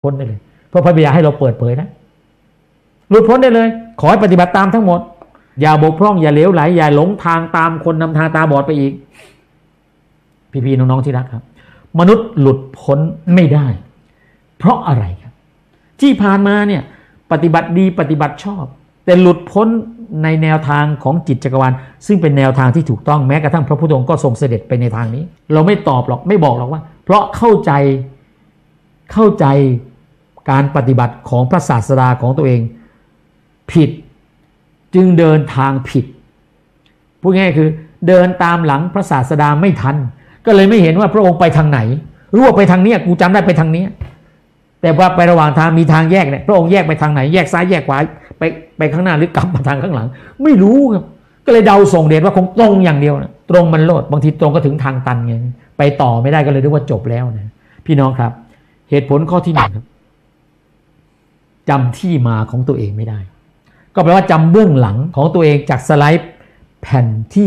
พ้นได้เลยเพราะพระบิดาให้เราเปิดเผยนะหลุดพ้นได้เลยขอให้ปฏิบัติตามทั้งหมดอย่าบกพร่องอย่าเหลวไหลอย่าหลงทางตามคนนำทางตาบอดไปอีกพี่ๆน้องๆที่รักครับมนุษย์หลุดพ้นไม่ได้เพราะอะไรครับที่ผ่านมาเนี่ยปฏิบัติดีปฏิบัติชอบแต่หลุดพ้นในแนวทางของจิตจักรวาลซึ่งเป็นแนวทางที่ถูกต้องแม้กระทั่งพระพุทธองค์ก็ทรงเสด็จไปในทางนี้เราไม่ตอบหรอกไม่บอกหรอกว่าเพราะเข้าใจการปฏิบัติของพระศาสดาของตัวเองผิดจึงเดินทางผิดพูดง่ายคือเดินตามหลังพระศาสดาไม่ทันก็เลยไม่เห็นว่าพระองค์ไปทางไหนรู้ว่าไปทางนี้กูจำได้ไปทางนี้แต่ว่าไประหว่างทางมีทางแยกเนี่ยพระองค์แยกไปทางไหนแยกซ้ายแยกขวาไปข้างหน้าหรือกลับมาทางข้างหลังไม่รู้ครับก็เลยเดาส่งเดชว่าคงตรงอย่างเดียวนะตรงมันโลดบางทีตรงก็ถึงทางตันไงไปต่อไม่ได้ก็เลยนึกว่าจบแล้วนะพี่น้องครับเหตุผลข้อที่หนึ่งครับจำที่มาของตัวเองไม่ได้ก็แปลว่าจำเบื้องหลังของตัวเองจากสไลด์แผ่นที่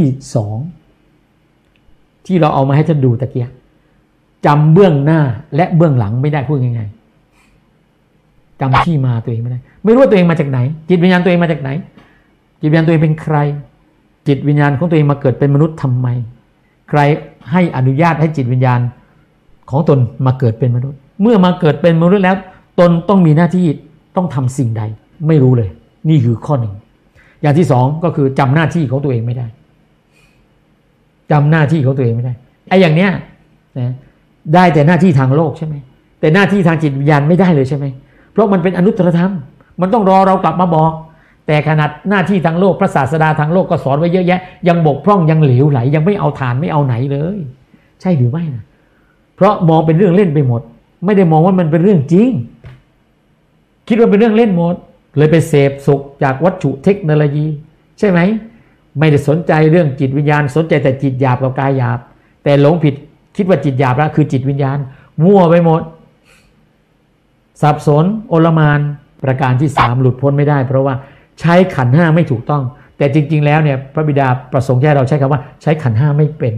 2ที่เราเอามาให้ท่านดูตะเกียจำเบื้องหน้าและเบื้องหลังไม่ได้พูดง่ายๆจำที่มาตัวเองไม่ได้ไม่รู้ว่าตัวเองมาจากไหนจิตวิญญาณตัวเองมาจากไหนจิตวิญญาณตัวเองเป็นใครจิตวิญญาณของตัวเองมาเกิดเป็นมนุษย์ทำไมใครให้อนุญาตให้จิตวิญญาณของตนมาเกิดเป็นมนุษย์เมื่อมาเกิดเป็นมนุษย์แล้วตนต้องมีหน้าที่ต้องทำสิ่งใดไม่รู้เลยนี่คือข้อหนึ่งอย่างที่สองก็คือจำหน้าที่ของตัวเองไม่ได้จำหน้าที่ของตัวเองไม่ได้ไอ้อย่างเนี้ยนะได้แต่หน้าที่ทางโลกใช่ไหมแต่หน้าที่ทางจิตวิญญาณไม่ได้เลยใช่ไหมเพราะมันเป็นอนุตตรธรรมมันต้องรอเรากลับมาบอกแต่ขนาดหน้าที่ทางโลกพระศาสดาทางโลกก็สอนไว้เยอะแยะยังบกพร่องยังเหลวไหลยังไม่เอาฐานไม่เอาไหนเลยใช่หรือไม่นะเพราะมองเป็นเรื่องเล่นไปหมดไม่ได้มองว่ามันเป็นเรื่องจริงคิดว่าเป็นเรื่องเล่นหมดเลยไปเสพสุขจากวัตถุเทคโนโลยีใช่ไหมไม่ได้สนใจเรื่องจิตวิญญาณสนใจแต่จิตหยาบกับกายหยาบแต่หลงผิดคิดว่าจิตหยาบแล้วคือจิตวิญญาณมั่วไปหมดสับสนโอลหม่านประการที่3หลุดพ้นไม่ได้เพราะว่าใช้ขันธ์5ไม่ถูกต้องแต่จริงๆแล้วเนี่ยพระบิดาประสงค์ให้เราใช้คำว่าใช้ขันธ์5ไม่เป็น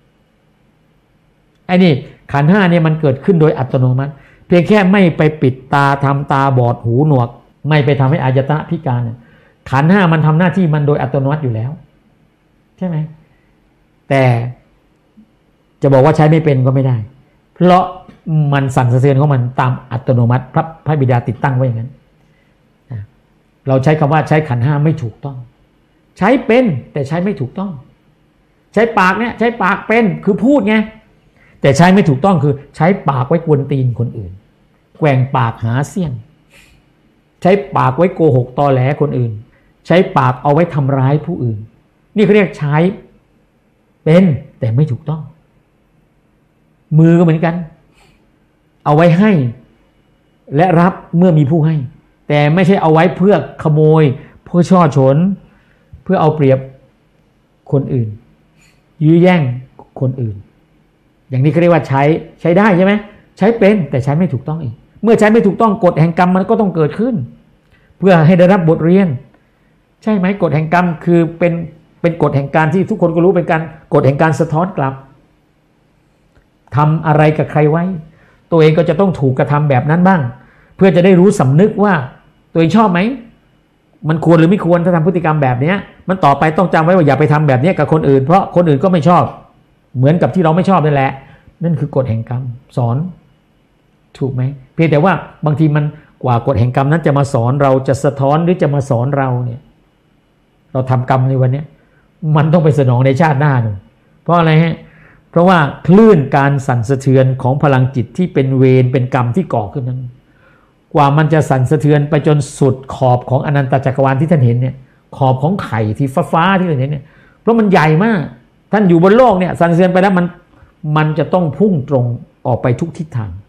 ไอ้นี่ขันธ์5เนี่ยมันเกิดขึ้นโดยอัตโนมัติเพียงแค่ไม่ไปปิดตาทำตาบอดหูหนวกไม่ไปทำให้อายตนะพิการขันธ์5มันทำหน้าที่มันโดยอัตโนมัติอยู่แล้วใช่ไหมแต่จะบอกว่าใช้ไม่เป็นก็ไม่ได้เพราะมันสั่นสะเทือนของมันตามอัตโนมัติพระบิดาติดตั้งไว้อย่างนั้นเราใช้คำว่าใช้ขันธ์5ไม่ถูกต้องใช้เป็นแต่ใช้ไม่ถูกต้องใช้ปากเนี่ยใช้ปากเป็นคือพูดไงแต่ใช้ไม่ถูกต้องคือใช้ปากไว้กวนตีนคนอื่นแกว่งปากหาเสี้ยนใช้ปากไว้โกหกตอแหลคนอื่นใช้ปากเอาไว้ทำร้ายผู้อื่นนี่เขาเรียกใช้เป็นแต่ไม่ถูกต้องมือก็เหมือนกันเอาไว้ให้และรับเมื่อมีผู้ให้แต่ไม่ใช่เอาไว้เพื่อขโมยเพื่อช่อฉนเพื่อเอาเปรียบคนอื่นยื้อแย่งคนอื่นอย่างนี้เขาเรียกว่าใช้ได้ใช่ไหมใช้เป็นแต่ใช้ไม่ถูกต้องอีกเมื่อใช้ไม่ถูกต้องกฎแห่งกรรมมันก็ต้องเกิดขึ้นเพื่อให้ได้รับบทเรียนใช่ไหมกฎแห่งกรรมคือเป็นกฎแห่งการที่ทุกคนก็รู้เป็นการกฎแห่งการสะท้อนกลับทำอะไรกับใครไว้ตัวเองก็จะต้องถูกกระทำแบบนั้นบ้างเพื่อจะได้รู้สำนึกว่าตัวเองชอบไหมมันควรหรือไม่ควรถ้าทำพฤติกรรมแบบนี้มันต่อไปต้องจำไว้ว่าอย่าไปทำแบบนี้กับคนอื่นเพราะคนอื่นก็ไม่ชอบเหมือนกับที่เราไม่ชอบนั่นแหละนั่นคือกฎแห่งกรรมสอนถูกไหมเพียงแต่ว่าบางทีมันกว่ากฎแห่งกรรมนั้นจะมาสอนเราจะสะท้อนหรือจะมาสอนเราเนี่ยเราทำกรรมในวันนี้มันต้องไปสนองในชาติหน้าหนึ่งเพราะอะไรฮะเพราะว่าคลื่นการสั่นสะเทือนของพลังจิตที่เป็นเวรเป็นกรรมที่ก่อขึ้นนั้นกว่ามันจะสั่นสะเทือนไปจนสุดขอบของอนันตจักรวาลที่ท่านเห็นเนี่ยขอบของไข่ที่ฟ้าที่ท่านเห็นเนี่ยเพราะมันใหญ่มากท่านอยู่บนโลกเนี่ยสั่นสะเทือนไปแล้วมันจะต้องพุ่งตรงออกไปทุกทิศทาง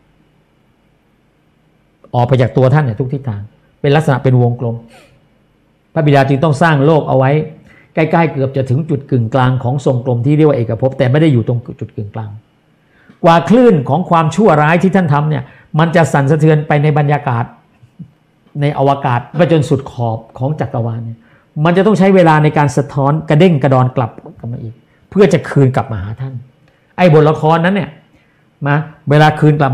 ออกไปจากตัวท่านเนี่ยทุกทิศทางเป็นลักษณะเป็นวงกลมพระบิดาจึงต้องสร้างโลกเอาไว้ใกล้ๆเกือบจะถึงจุดกึ่งกลางของทรงกลมที่เรียกว่าเอกภพแต่ไม่ได้อยู่ตรงจุดกึ่งกลางกว่าคลื่นของความชั่วร้ายที่ท่านทำเนี่ยมันจะสั่นสะเทือนไปในบรรยากาศในอวกาศไปจนสุดขอบของจักรวาลเนี่ยมันจะต้องใช้เวลาในการสะท้อนกระเด้งกระดอนกลับมาอีกเพื่อจะคืนกลับมาหาท่านไอ้บทละครนั้นเนี่ยมาเวลาคืนกลับมา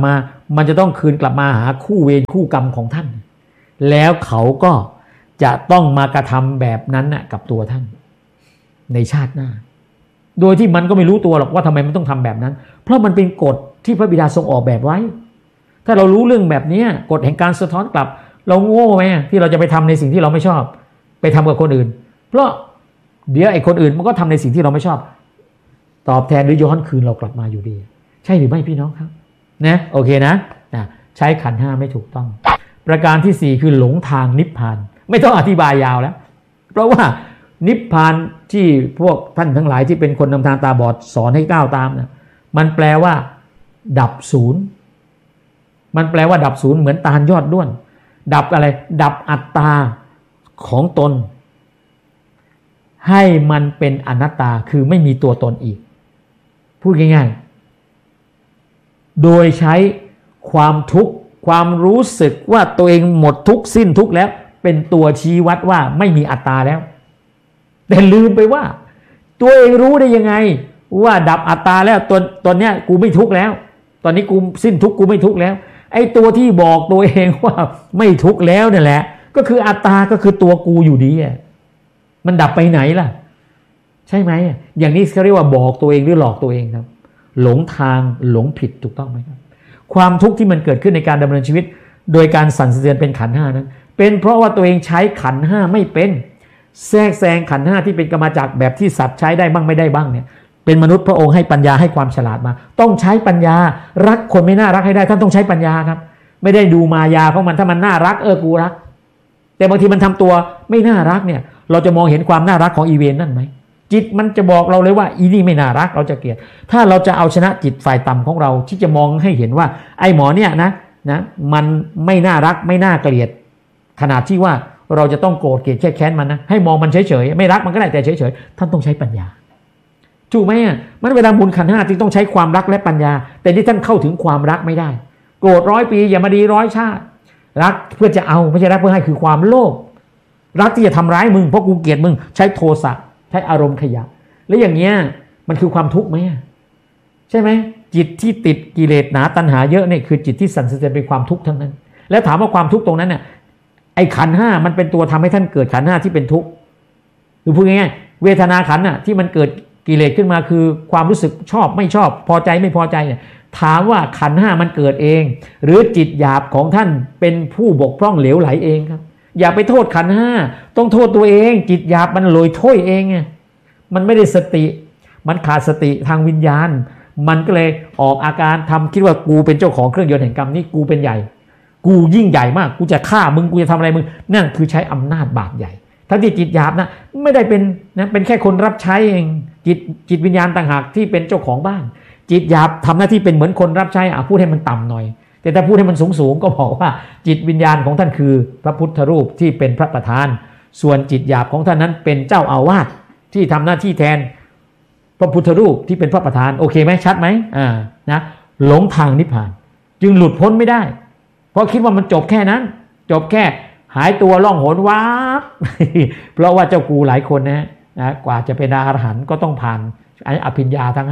มันจะต้องคืนกลับมาหาคู่เวรคู่กรรมของท่านแล้วเขาก็จะต้องมากระทำแบบนั้นน่ะกับตัวท่านในชาติหน้าโดยที่มันก็ไม่รู้ตัวหรอกว่าทำไมมันต้องทำแบบนั้นเพราะมันเป็นกฎที่พระบิดาทรงออกแบบไว้ถ้าเรารู้เรื่องแบบนี้กฎแห่งการสะท้อนกลับเราโง่ไหมที่เราจะไปทำในสิ่งที่เราไม่ชอบไปทำกับคนอื่นเพราะเดี๋ยวไอ้คนอื่นมันก็ทำในสิ่งที่เราไม่ชอบตอบแทนหรือย้อนคืนเรากลับมาอยู่ดีใช่หรือไม่พี่น้องครับนะโอเคนะใช้ขันธ์ห้าไม่ถูกต้องประการที่สี่คือหลงทางนิพพานไม่ต้องอธิบายยาวแล้วเพราะว่านิพพานที่พวกท่านทั้งหลายที่เป็นคนนำทางตาบอดสอนให้ก้าวตามนะมันแปลว่าดับศูนย์มันแปลว่าดับศูนย์เหมือนตาลยอดด้วนดับอะไรดับอัตตาของตนให้มันเป็นอนัตตาคือไม่มีตัวตนอีกพูดง่ายๆโดยใช้ความทุกข์ความรู้สึกว่าตัวเองหมดทุกข์สิ้นทุกข์แล้วเป็นตัวชี้วัดว่าไม่มีอัตตาแล้วแต่ลืมไปว่าตัวเองรู้ได้ยังไงว่าดับอัตตาแล้วตอนเนี้ยกูไม่ทุกข์แล้วตอนนี้กูสิ้นทุกข์กูไม่ทุกข์แล้วไอ้ตัวที่บอกตัวเองว่าไม่ทุกข์แล้วนี่แหละก็คืออัตตาก็คือตัวกูอยู่ดีอ่ะมันดับไปไหนล่ะใช่ไหมอย่างนี้เขาเรียกว่าบอกตัวเองหรือหลอกตัวเองครับหลงทางหลงผิดถูกต้องไหมครับความทุกข์ที่มันเกิดขึ้นในการดำเนินชีวิตโดยการสั่นสะเทือนเป็นขันธ์ห้านั้นเป็นเพราะว่าตัวเองใช้ขันธ์ห้าไม่เป็นแทรกแซงขันธ์ห้าที่เป็นกรรมจักรแบบที่สัตว์ใช้ได้บ้างไม่ได้บ้างเนี่ยเป็นมนุษย์พระองค์ให้ปัญญาให้ความฉลาดมาต้องใช้ปัญญารักคนไม่น่ารักให้ได้ท่านต้องใช้ปัญญาครับไม่ได้ดูมายาของมันถ้ามันน่ารักกูรักแต่บางทีมันทำตัวไม่น่ารักเนี่ยเราจะมองเห็นความน่ารักของอีเวนนั่นไหมจิตมันจะบอกเราเลยว่าอีนี่ไม่น่ารักเราจะเกลียดถ้าเราจะเอาชนะจิตฝ่ายต่ำของเราที่จะมองให้เห็นว่าไอ้หมอเนี่ยนะมันไม่น่ารักไม่น่าเกลียดขนาดที่ว่าเราจะต้องโกรธเกลียดแค้นมันนะให้มองมันเฉยๆไม่รักมันก็ได้แต่เฉยๆท่านต้องใช้ปัญญาถูกไหมมันเวลาบุญขันธ์ห้าจึงต้องใช้ความรักและปัญญาแต่ที่ท่านเข้าถึงความรักไม่ได้โกรธ100 ปีอย่ามาดี100 ชาติรักเพื่อจะเอาไม่ใช่รักเพื่อให้คือความโลภรักที่จะทำร้ายมึงเพราะกูเกลียดมึงใช้โทสะใช้อารมณ์ขยะแล้วอย่างเงี้ยมันคือความทุกข์ไหมใช่ไหมจิตที่ติดกิเลสหนาตัณหาเยอะเนี่ยคือจิตที่สั่นสะเทือนเป็นความทุกข์ทั้งนั้นแล้วถามว่าความทุกข์ตรงนั้นเนี่ยไอ้ขันธ์ห้ามันเป็นตัวทำให้ท่านเกิดขันธ์ห้าที่เป็นทุกข์หรือพูดง่ายๆเวทนาขันธ์น่ะที่มันเกิดกิเลสขึ้นมาคือความรู้สึกชอบไม่ชอบพอใจไม่พอใจเนี่ยถามว่าขันธ์ห้ามันเกิดเองหรือจิตหยาบของท่านเป็นผู้บกพร่องเหลวไหลเองครับอย่าไปโทษขันธ์ห้าต้องโทษตัวเองจิตหยาบมันลอยถ้วยเองไงมันไม่ได้สติมันขาดสติทางวิญญาณมันก็เลยออกอาการทำคิดว่ากูเป็นเจ้าของเครื่องยนต์แห่งกรรมนี่กูเป็นใหญ่กูยิ่งใหญ่มากกูจะฆ่ามึงกูจะทำอะไรมึงนั่นคือใช้อำนาจบาปใหญ่ทั้งที่จิตหยาบนะไม่ได้เป็นนะเป็นแค่คนรับใช้เองจิตวิญญาณต่างหากที่เป็นเจ้าของบ้านจิตหยาบทำหน้าที่เป็นเหมือนคนรับใช้พูดให้มันต่ำหน่อยแต่ถ้าพูดให้มันสูงก็บอกว่าจิตวิญญาณของท่านคือพระพุทธรูปที่เป็นพระประธานส่วนจิตหยาบของท่านนั้นเป็นเจ้าอาวาสที่ทำหน้าที่แทนพระพุทธรูปที่เป็นพระประธานโอเคไหมชัดไหมนะหลงทางนิพพานจึงหลุดพ้นไม่ได้เพราะคิดว่ามันจบแค่นั้นจบแค่หายตัวล่องหนวับ เพราะว่าเจ้ากูหลายคนนะกว่าจะเป็นอรหันต์ก็ต้องผ่านอภิญญาทั้ง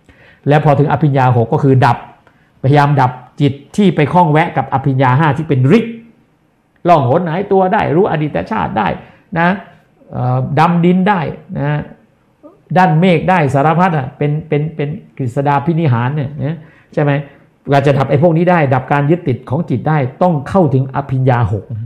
5แล้วพอถึงอภิญญา6ก็คือดับพยายามดับจิตที่ไปคล้องแวะกับอภิญญา5ที่เป็นฤทธิ์ล่องหนหายตัวได้รู้อดีตชาติได้นะดำดินได้นะดันเมฆได้สารพัดเป็นกฤษฎาพินิหารเนี่ยใช่ไหมเราจะดับไอ้พวกนี้ได้ดับการยึดติดของจิตได้ต้องเข้าถึงอภิญญา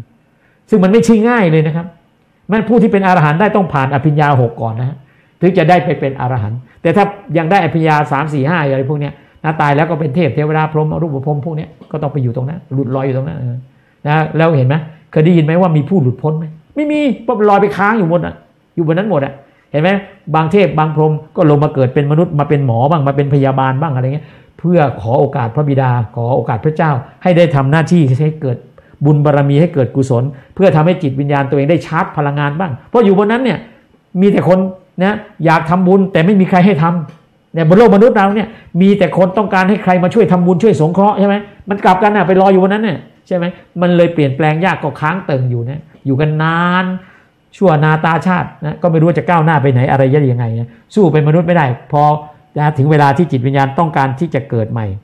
6ซึ่งมันไม่ใช่ง่ายเลยนะครับมันผู้ที่เป็นอรหันต์ได้ต้องผ่านอภิญญา6ก่อนนะถึงจะได้ไปเป็นอรหันต์แต่ถ้ายังได้อภิญญา3 4 5อะไรพวกเนี้ยนะตายแล้วก็เป็นเทพเทวดาพรหมอรูปพรหมพวกเนี้ยก็ต้องไปอยู่ตรงนั้นหลุดลอยอยู่ตรงนั้นนะแล้วเห็นไหมเคยได้ยินไหมว่ามีผู้หลุดพ้นไหมไม่มีเพราะลอยไปค้างอยู่หมดอยู่บนนั้นหมดเห็นไหมบางเทพบางพรหมก็ลงมาเกิดเป็นมนุษย์มาเป็นหมอบ้างมาเป็นพยาบาลบ้างอะไรเงี้ยเพื่อขอโอกาสพระบิดาขอโอกาสพระเจ้าให้ได้ทำหน้าที่ให้เกิดบุญบารมีให้เกิดกุศลเพื่อทำให้จิตวิญญาณตัวเองได้ชาร์จพลังงานบ้างเพราะอยู่บนนั้นเนี่ยมีแต่คนนะอยากทำบุญแต่ไม่มีใครให้ทำเนี่ยบนโลกมนุษย์เราเนี่ยมีแต่คนต้องการให้ใครมาช่วยทำบุญช่วยสงเคราะห์ใช่ไหมมันกลับกันไปรออยู่บนนั้นเนี่ยใช่ไหมมันเลยเปลี่ยนแปลงยากก็ค้างเติ่งอยู่นะอยู่กันนานชั่วนาตาชาตินะก็ไม่รู้จะก้าวหน้าไปไหนอะไรยังไงนะสู้เป็นมนุษย์ไม่ได้พอถึงเวลาที่จิตวิญญาณต้องการที่จะเกิดใหม่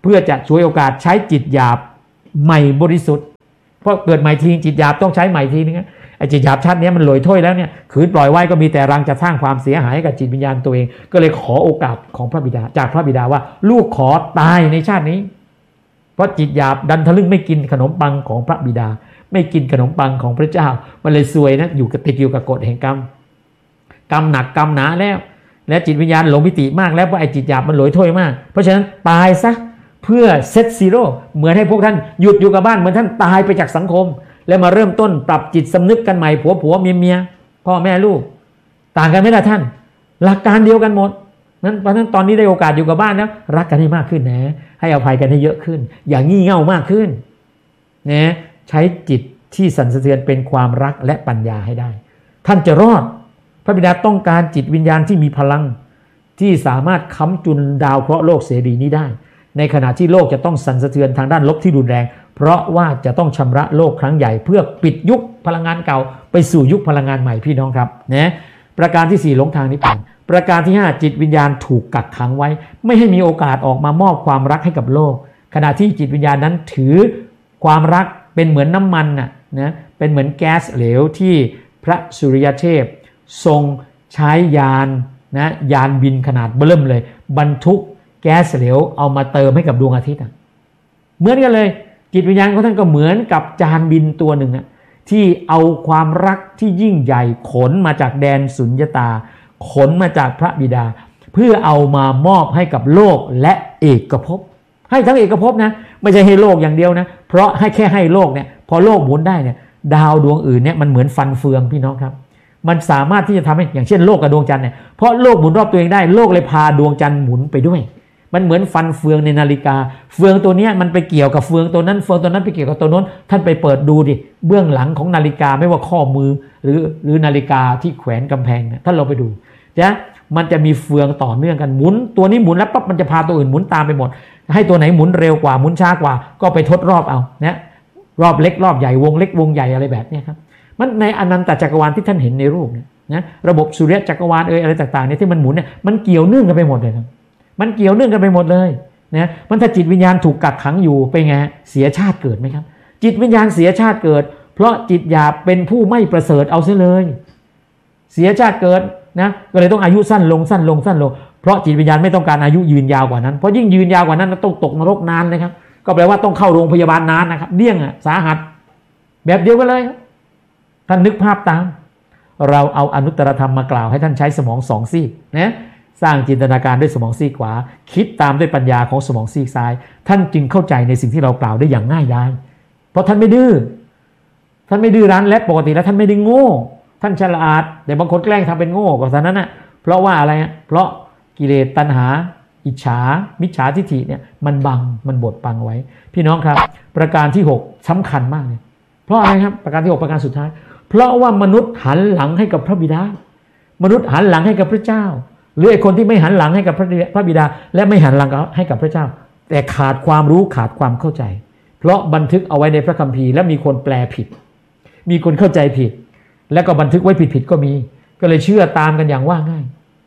พื่อจะฉวยโอกาสใช้จิตหยาบใหม่บริสุทธิ์เพราะเกิดใหม่ทีจิตหยาบต้องใช้ใหม่ทีนึงไอ้จิตหยาบชาตินี้มันลอยถ้วยแล้วเนี่ยขืนปล่อยไว้ก็มีแต่รังจะสร้างความเสียหายให้กับจิตวิญญาณตัวเองก็เลยขอโอกาสของพระบิดาจากพระบิดาว่าลูกขอตายในชาตินี้เพราะจิตหยาบดันทะลึ่งไม่กินขนมปังของพระบิดาไม่กินขนมปังของพระเจ้ามันเลยซวยนะอยู่กับติดอยู่กับกฎแห่งกรรมหนักกรรมหนาแล้วและจิตวิญญาณหลงมิติมากแล้วเพราะไอ้จิตหยาบมันลอยถ้วยมากเพราะฉะนั้นตายซะเพื่อเซตซีโร่เหมือนให้พวกท่านหยุดอยู่กับบ้านเหมือนท่านตายไปจากสังคมแล้วมาเริ่มต้นปรับจิตสำนึกกันใหม่ผัวเมียพ่อแม่ลูกต่างกันไหมล่ะท่านหลักการเดียวกันหมดนั้นเพราะฉะนั้นตอนนี้ได้โอกาสอยู่กับบ้านแล้วรักกันให้มากขึ้นนะให้อภัยกันให้เยอะขึ้นอย่างงี่เง่ามากขึ้นนะใช้จิตที่สั่นสะเทือนเป็นความรักและปัญญาให้ได้ท่านจะรอดพระบิดาต้องการจิตวิญญาณที่มีพลังที่สามารถค้ำจุนดาวเคราะห์โลกเสรีนี้ได้ในขณะที่โลกจะต้องสั่นสะเทือนทางด้านลบที่รุนแรงเพราะว่าจะต้องชำระโลกครั้งใหญ่เพื่อปิดยุคพลังงานเก่าไปสู่ยุคพลังงานใหม่พี่น้องครับนะประการที่4หลงทางนิพพานประการที่5จิตวิญญาณถูกกักขังไว้ไม่ให้มีโอกาสออกมามอบความรักให้กับโลกขณะที่จิตวิญญาณนั้นถือความรักเป็นเหมือนน้ำมันนะเป็นเหมือนแก๊สเหลวที่พระสุริยเทพทรงใช้ยานยานบินขนาดเบิ่มเลยบรรทุกแก๊สเหลวเอามาเติมให้กับดวงอาทิตย์เหมือนกันเลยจิตวิญญาณของท่านก็เหมือนกับจานบินตัวหนึ่งที่เอาความรักที่ยิ่งใหญ่ขนมาจากแดนสุญญตาขนมาจากพระบิดาเพื่อเอามามอบให้กับโลกและเอกภพให้ทั้งเอกภพนะไม่ใช่ให้โลกอย่างเดียวนะเพราะแค่ให้โลกเนี่ยพอโลกหมุนได้เนี่ยดาวดวงอื่นเนี่ยมันเหมือนฟันเฟืองพี่น้องครับมันสามารถที่จะทำให้อย่างเช่นโลกกับดวงจันทร์เนี่ยเพราะโลกหมุนรอบตัวเองได้โลกเลยพาดวงจันทร์หมุนไปด้วยมันเหมือนฟันเฟืองในนาฬิกาเฟืองตัวนี้มันไปเกี่ยวกับเฟืองตัวนั้นเฟืองตัวนั้นไปเกี่ยวกับตัวโน้นท่านไปเปิดดูดิเบื้องหลังของนาฬิกาไม่ว่าข้อมือหรือนาฬิกาที่แขวนกำแพงเนี่ยท่านเราไปดูนะมันจะมีเฟืองต่อเนื่องกันหมุนตัวนี้หมุนแล้วปั๊บมันจะพาตัวอื่นหมุนตามไปหมดให้ตัวไหนหมุนเร็วกว่าหมุนช้ากว่าก็ไปทดรอบเอานะรอบเล็กรอบใหญ่วงเล็กวงใหญ่อะไรแบบนี้ครับมันในอนันตจักรวาลที่ท่านเห็นในรูปเนี่ยนะระบบสุริยะจักรวาลอะไรต่างๆเนี่ยที่มันหมุนเนี่ยมันเกี่ยวเนื่องกันไปหมดเลยครับมันเกี่ยวเนื่องกันไปหมดเลยนะมันถ้าจิตวิญญาณถูกกักขังอยู่เป็นไงเสียชาติเกิดไหมครับจิตวิญญาณเสียชาติเกิดเพราะจิตหยาบเป็นผู้ไม่ประเสริฐเอาเสียเลยเสียชาติเกิดนะก็เลยต้องอายุสั้นลงเพราะจิตวิญญาณไม่ต้องการอายุยืนยาวกว่านั้นเพราะยิ่งยืนยาวกว่านั้นต้องตกนรกนานเลยครับก็แปลว่าต้องเข้าโรงพยาบาลนานนะครับเดี่ยงสาหัสแบบเดียวกันเลยท่านนึกภาพตามเราเอาอนุตตรธรรมมากล่าวให้ท่านใช้สมองสองซีกนะสร้างจินตนาการด้วยสมองซีกขวาคิดตามด้วยปัญญาของสมองซีกซ้ายท่านจึงเข้าใจในสิ่งที่เรากล่าวได้อย่างง่ายดายเพราะท่านไม่ดื้อรั้นและปกติแล้วท่านไม่ได้โง่ท่านฉลาดแต่บางคนแกล้งทำเป็นโง่ก็เท่านั้นเพราะว่าอะไรเพราะกิเลสตัณหาอิจฉามิจฉาทิฏฐิเนี่ยมันบดบังไว้พี่น้องครับประการที่6สำคัญมากเลยเพราะอะไรครับประการที่6ประการสุดท้ายเพราะว่ามนุษย์หันหลังให้กับพระบิดามนุษย์หันหลังให้กับพระเจ้าหรือไอ้คนที่ไม่หันหลังให้กับพระบิดาและไม่หันหลังให้กับพระเจ้าแต่ขาดความรู้ขาดความเข้าใจเพราะบันทึกเอาไว้ในพระคัมภีร์และมีคนแปลผิดมีคนเข้าใจผิดแล้วก็บันทึกไว้ผิดก็มีก็เลยเชื่อตามกันอย่างว่าง่าย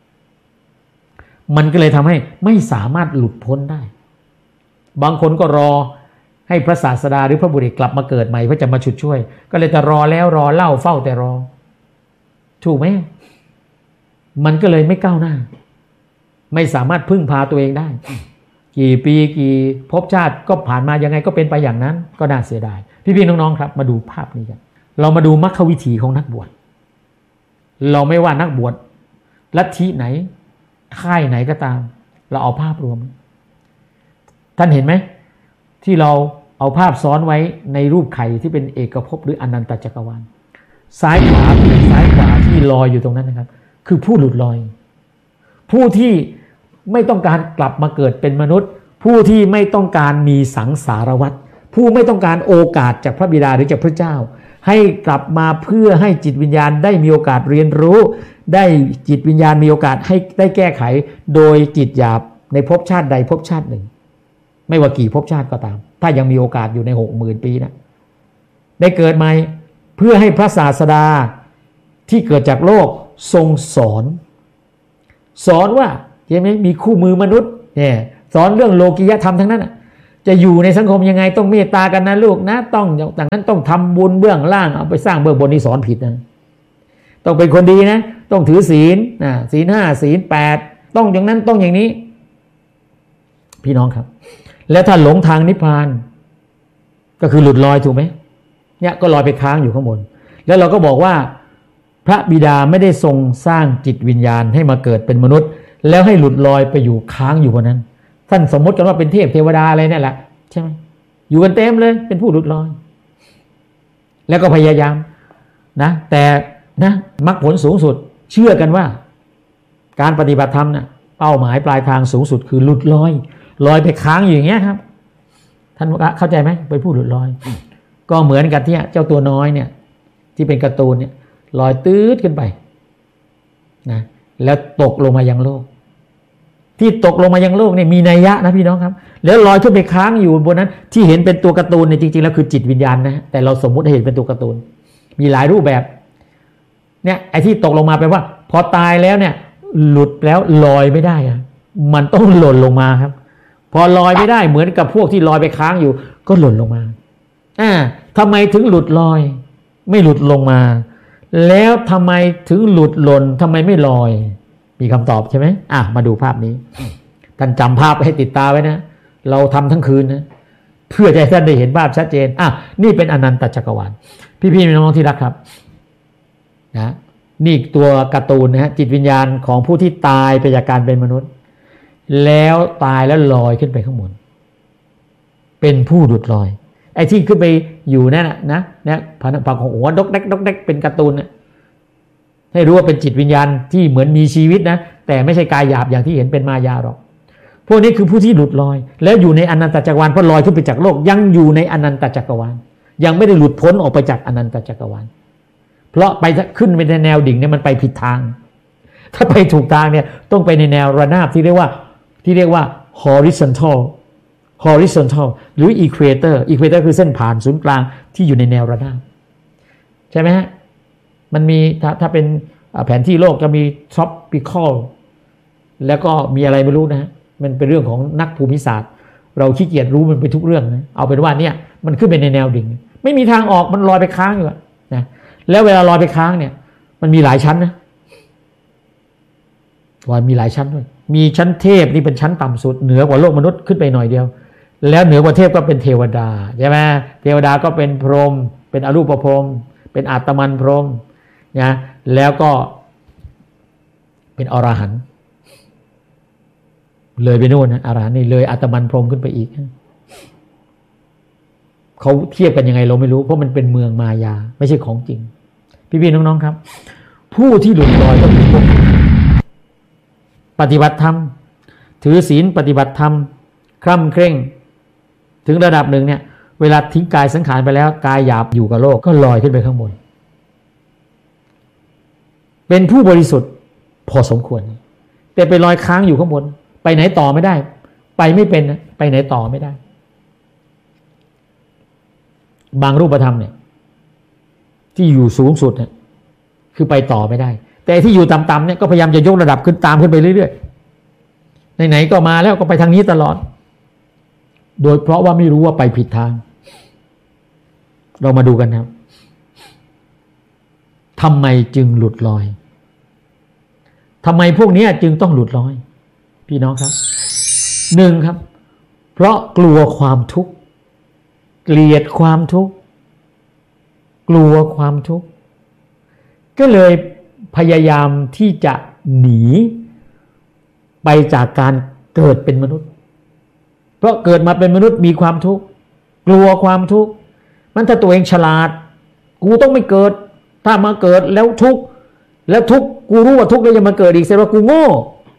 มันก็เลยทำให้ไม่สามารถหลุดพ้นได้บางคนก็รอให้พระศาสดาหรือพระบุตรกลับมาเกิดใหม่เพื่อจะมาฉุดช่วยก็เลยจะรอแล้วรอเล่าเฝ้าแต่รอถูกไหมมันก็เลยไม่ก้าวหน้าไม่สามารถพึ่งพาตัวเองได้กี่ปีกี่ภพชาติก็ผ่านมายังไงก็เป็นไปอย่างนั้นก็น่าเสียดายพี่ๆน้องๆครับมาดูภาพนี้กันเรามาดูมรรควิถีของนักบวชเราไม่ว่านักบวชลัทธิไหนค่ายไหนก็ตามเราเอาภาพรวมท่านเห็นไหมที่เราเอาภาพซ้อนไว้ในรูปไข่ที่เป็นเอกภพหรืออนันตจักรวาลซ้ายขวาที่ลอยอยู่ตรงนั้นนะครับคือผู้หลุดลอยผู้ที่ไม่ต้องการกลับมาเกิดเป็นมนุษย์ผู้ที่ไม่ต้องการมีสังสารวัฏผู้ไม่ต้องการโอกาสจากพระบิดาหรือจากพระเจ้าให้กลับมาเพื่อให้จิตวิญญาณได้มีโอกาสเรียนรู้ได้จิตวิญญาณมีโอกาสให้ได้แก้ไขโดยจิตหยาบในภพชาติใดภพชาติหนึ่งไม่ว่ากี่ภพชาติก็ตามถ้ายังมีโอกาสอยู่ใน 60,000 ปีนะได้เกิดใหม่เพื่อให้พระศาสดาที่เกิดจากโลกทรงสอนว่าใช่ไหมมีคู่มือมนุษย์เนี่ยสอนเรื่องโลกิยธรรมทั้งนั้นจะอยู่ในสังคมยังไงต้องเมตตากันนะลูกนะต้องอย่างนั้นต้องทำบุญเบื้องล่างเอาไปสร้างเบื้องบนนี่สอนผิดนะต้องเป็นคนดีนะต้องถือศีลศีล 5ศีล 8ต้องอย่างนั้นต้องอย่างนี้พี่น้องครับแล้วถ้าหลงทางนิพพานก็คือหลุดลอยถูกไหมเนี่ยก็ลอยไปค้างอยู่ข้างบนแล้วเราก็บอกว่าพระบิดาไม่ได้ทรงสร้างจิตวิญญาณให้มาเกิดเป็นมนุษย์แล้วให้หลุดลอยไปอยู่ค้างอยู่บนนั้นท่านสมมติกันว่าเป็นเทพเทวดาอะไรนั่นแหละใช่ไหมอยู่กันเต็มเลยเป็นผู้หลุดลอยแล้วก็พยายามนะแต่นะมรรคผลสูงสุดเชื่อกันว่าการปฏิบัติธรรมนะเป้าหมายปลายทางสูงสุดคือหลุดลอยไปค้างอยู่อย่างเงี้ยครับท่านเข้าใจไหมไปผู้หลุดลอยก็เหมือนกับที่เจ้าตัวน้อยเนี่ยที่เป็นการ์ตูนเนี่ยลอยตืดขึ้นไปนะแล้วตกลงมายังโลกที่ตกลงมายังโลกเนี่ยมีนัยยะนะพี่น้องครับแล้วลอยขึ้นไปค้างอยู่บนนั้นที่เห็นเป็นตัวการ์ตูนเนี่ยจริงๆแล้วคือจิตวิญญาณนะแต่เราสมมุติให้เห็นเป็นตัวการ์ตูนมีหลายรูปแบบเนี่ยไอ้ที่ตกลงมาแปลว่าพอตายแล้วเนี่ยหลุดแล้วลอยไม่ได้อะมันต้องหล่นลงมาครับพอลอยไม่ได้เหมือนกับพวกที่ลอยไปค้างอยู่ก็หล่นลงมาทำไมถึงหลุดลอยไม่หลุดลงมาแล้วทำไมถึงหลุดหล่นทำไมไม่ลอยมีคำตอบใช่ไหมมาดูภาพนี้ท่านจำภาพให้ติดตาไว้นะเราทำทั้งคืนนะเพื่อจะให้ท่านได้เห็นภาพชัดเจนนี่เป็นอนันตจักรวาลพี่ๆน้องๆที่รักครับนะนี่ตัวการ์ตูนนะฮะจิตวิญญาณของผู้ที่ตายไปจากการเป็นมนุษย์แล้วตายแล้วลอยขึ้นไปข้างบนเป็นผู้หลุดลอยไอ้ที่ขึ้นไปอยู่นั่นนะผังของหัวดกแดกเป็นการ์ตูนนะให้รู้ว่าเป็นจิตวิญญาณที่เหมือนมีชีวิตนะแต่ไม่ใช่กายหยาบอย่างที่เห็นเป็นมายาหรอกพวกนี้คือผู้ที่หลุดลอยแล้วอยู่ในอนันตจักรวาลเพราะลอยขึ้นไปจากโลกยังอยู่ในอนันตจักรวาลยังไม่ได้หลุดพ้นออกไปจากอนันตจักรวาลเพราะไปขึ้นไปในแนวดิ่งเนี่ยมันไปผิดทางถ้าไปถูกทางเนี่ยต้องไปในแนวระนาบที่เรียกว่า horizontal หรือ equator คือเส้นผ่านศูนย์กลางที่อยู่ในแนวระนาบใช่ไหมฮะมันมีถ้าเป็นแผนที่โลกจะมี tropical แล้วก็มีอะไรไม่รู้นะมันเป็นเรื่องของนักภูมิศาสตร์เราขี้เกียจรู้มันไปทุกเรื่องนะเอาเป็นว่าเนี่ยมันขึ้นไปในแนวดิ่งไม่มีทางออกมันลอยไปค้างอยู่นะแล้วเวลาลอยไปค้างเนี่ยมันมีหลายชั้นนะว่ามีหลายชั้นด้วยมีชั้นเทพนี่เป็นชั้นต่ำสุดเหนือกว่าโลกมนุษย์ขึ้นไปหน่อยเดียวแล้วเหนือกว่าเทพก็เป็นเทวดาใช่ไหมเทวดาก็เป็นพรหมเป็นอรูปพรหมเป็นอาตมันพรหมนะแล้วก็เป็นอรหันต์เลยไปโน่นนะอรหันต์นี่เลยอาตมันพรหมขึ้นไปอีกเขาเทียบกันยังไงเราไม่รู้เพราะมันเป็นเมืองมายาไม่ใช่ของจริงพี่ๆน้องๆครับผู้ที่หลุดลอยก็คือพวกปฏิบัติธรรมถือศีลปฏิบัติธรรมคร่ำเคร่งถึงระดับหนึ่งเนี่ยเวลาทิ้งกายสังขารไปแล้วกายหยาบอยู่กับโลกก็ลอยขึ้นไปข้างบนเป็นผู้บริสุทธิ์พอสมควรแต่ไปลอยค้างอยู่ข้างบนไปไหนต่อไม่ได้ไปไม่เป็นไปไหนต่อไม่ได้บางรูปธรรมเนี่ยที่อยู่สูงสุดเนี่ยคือไปต่อไม่ได้แต่ที่อยู่ต่ำๆเนี่ยก็พยายามจะยกระดับขึ้นตามขึ้นไปเรื่อยๆไหนๆก็มาแล้วก็ไปทางนี้ตลอดโดยเพราะว่าไม่รู้ว่าไปผิดทางเรามาดูกันครับทำไมจึงหลุดลอยทำไมพวกนี้จึงต้องหลุดลอยพี่น้องครับหนึ่งครับเพราะกลัวความทุกข์เกลียดความทุกข์กลัวความทุกข์ก็เลยพยายามที่จะหนีไปจากการเกิดเป็นมนุษย์เพราะเกิดมาเป็นมนุษย์มีความทุกข์กลัวความทุกข์มันถ้าตัวเองฉลาดกูต้องไม่เกิดถ้ามาเกิดแล้วทุกข์แล้วทุกข์กูรู้ว่าทุกข์แล้วยังมาเกิดอีกแสดงว่ากูโง่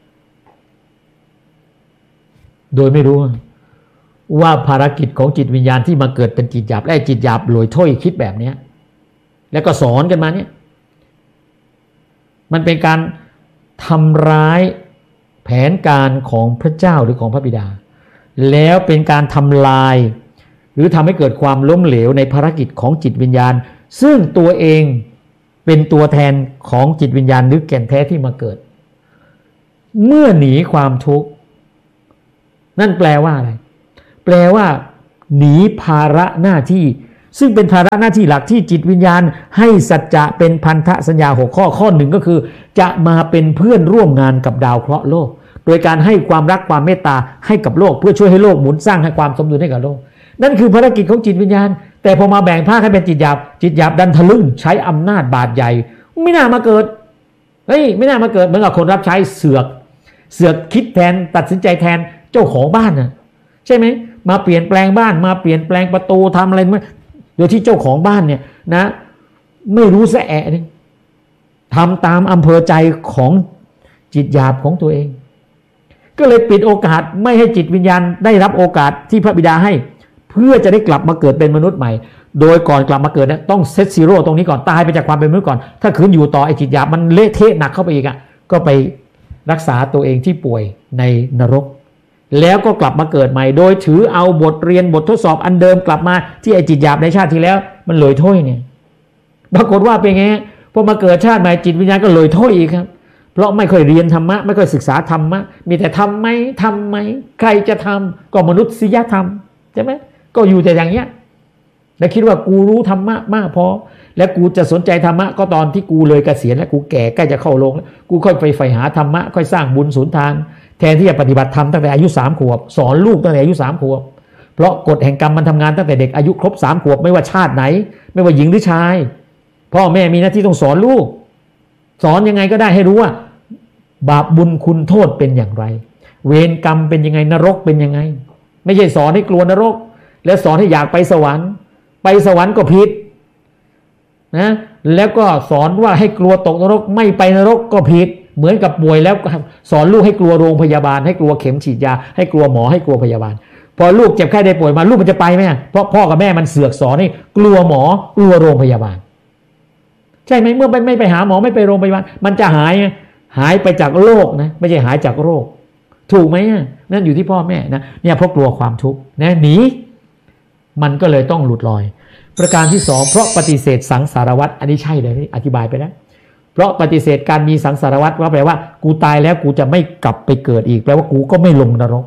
โดยไม่รู้ว่าภารกิจของจิตวิญญาณที่มาเกิดเป็นจิตหยาบและจิตหยาบลอยถ้อยคิดแบบนี้แล้วก็สอนกันมาเนี่ยมันเป็นการทำร้ายแผนการของพระเจ้าหรือของพระบิดาแล้วเป็นการทำลายหรือทำให้เกิดความล้มเหลวในภารกิจของจิตวิญญาณซึ่งตัวเองเป็นตัวแทนของจิตวิญญาณหรือแก่นแท้ที่มาเกิดเมื่อหนีความทุกข์นั่นแปลว่าอะไรแปลว่าหนีภาระหน้าที่ซึ่งเป็นภาระหน้าที่หลักที่จิตวิญญาณให้สัจจะเป็นพันธสัญญา6ข้อข้อหนึ่งก็คือจะมาเป็นเพื่อนร่วมงานกับดาวเคราะห์โลกโดยการให้ความรักความเมตตาให้กับโลกเพื่อช่วยให้โลกหมุนสร้างให้ความสมดุลให้กับโลกนั่นคือภารกิจของจิตวิญญาณแต่พอมาแบ่งภาคให้เป็นจิตหยาบดันทะลึ่งใช้อำนาจบาดใหญ่ไม่น่ามาเกิดไม่น่ามาเกิดเหมือนกับคนรับใช้เสือกคิดแทนตัดสินใจแทนเจ้าของบ้านนะใช่ไหมมาเปลี่ยนแปลงบ้านมาเปลี่ยนแปลงประตูทำอะไรโดยที่เจ้าของบ้านเนี่ยนะไม่รู้แสะนี่ทำตามอำเภอใจของจิตหยาบของตัวเองก็เลยปิดโอกาสไม่ให้จิตวิญญาณได้รับโอกาสที่พระบิดาให้เพื่อจะได้กลับมาเกิดเป็นมนุษย์ใหม่โดยก่อนกลับมาเกิดเนี่ยต้องเซตซีโร่ตรงนี้ก่อนตายไปจากความเป็นมนุษย์ก่อนถ้าขืนอยู่ต่อไอ้จิตหยาบมันเละเทะหนักเข้าไปอีกอ่ะก็ไปรักษาตัวเองที่ป่วยในนรกแล้วก็กลับมาเกิดใหม่โดยถือเอาบทเรียนบททดสอบอันเดิมกลับมาที่ไอ้จิตหยาบในชาติที่แล้วมันเลยถ้วยเนี่ยปรากฏว่าเป็นไงพอมาเกิดชาติใหม่จิตวิญญาณก็เลยถ้วยอีกครับเพราะไม่ค่อยเรียนธรรมะไม่ค่อยศึกษาธรรมะมีแต่ทำไหมใครจะทำก็มนุษยธรรมใช่ไหมก็อยู่แต่อย่างเงี้ยแล้วคิดว่ากูรู้ธรรมะมากพอแล้วกูจะสนใจธรรมะก็ตอนที่กูเลยเกษียณแล้วกูแก่ใกล้จะเข้าโรงแล้วกูค่อยไปใฝ่หาธรรมะค่อยสร้างบุญสุนทานแทนที่จะปฏิบัติธรรมตั้งแต่อายุ3 ขวบสอนลูกตั้งแต่อายุ3 ขวบเพราะกฎแห่งกรรมมันทำงานตั้งแต่เด็กอายุครบ3 ขวบไม่ว่าชาติไหนไม่ว่าหญิงหรือชายพ่อแม่มีหน้าที่ต้องสอนลูกสอนยังไงก็ได้ให้รู้ว่าบาปบุญคุณโทษเป็นอย่างไรเวรกรรมเป็นยังไงนรกเป็นยังไงไม่ใช่สอนให้กลัวนรกแล้วสอนให้อยากไปสวรรค์ก็ผิดนะแล้วก็สอนว่าให้กลัวตกนรกไม่ไปนรกก็ผิดเหมือนกับป่วยแล้วสอนลูกให้กลัวโรงพยาบาลให้กลัวเข็มฉีดยาให้กลัวหมอให้กลัวพยาบาลพอลูกเจ็บไข้ได้ป่วยมาลูกมันจะไปไหมเพราะพ่อกับแม่มันเสือกสอนให้กลัวหมอกลัวโรงพยาบาลใช่ไหมเมื่อไม่ไปหาหมอไม่ไปโรงพยาบาลมันจะหายไปจากโรคนะไม่ใช่หายจากโรคถูกไหมนั่นอยู่ที่พ่อแม่นะเนี่ยเพราะกลัวความทุกข์นะหนีมันก็เลยต้องหลุดลอยประการที่2เพราะปฏิเสธสังสารวัฏอันนี้ใช่เลยอธิบายไปแล้วเพราะปฏิเสธการมีสังสารวัฏว่าแปลว่ากูตายแล้วกูจะไม่กลับไปเกิดอีกแปลว่ากูก็ไม่ลงนรก